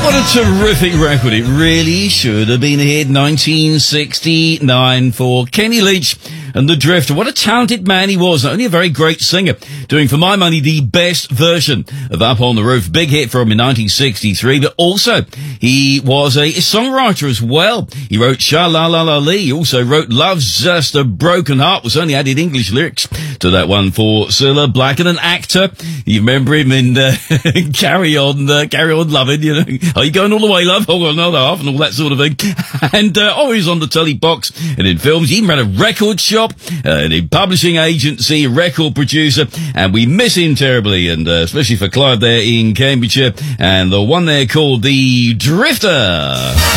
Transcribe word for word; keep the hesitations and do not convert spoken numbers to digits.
What a terrific record. It really should have been a hit. nineteen sixty-nine for Kenny Leach and The Drifter. What a talented man he was. Not only a very great singer, doing, for my money, the best version of Up on the Roof. Big hit for him in nineteen sixty-three, but also he was a songwriter as well. He wrote Sha La La La Lee. He also wrote Love's Just a Broken Heart, was only added English lyrics to that one for Cilla Black. And an actor, you remember him in uh, Carry On, uh, Carry On Loving, you know. Are you going all the way, love? Hold on another half and all that sort of thing. And, uh, oh, he was on the telly box and in films. He even ran a record shop, uh, and a publishing agency, a record producer, and we miss him terribly, and, uh, especially for Clive there in Cambridgeshire, and the one there called The Drifter.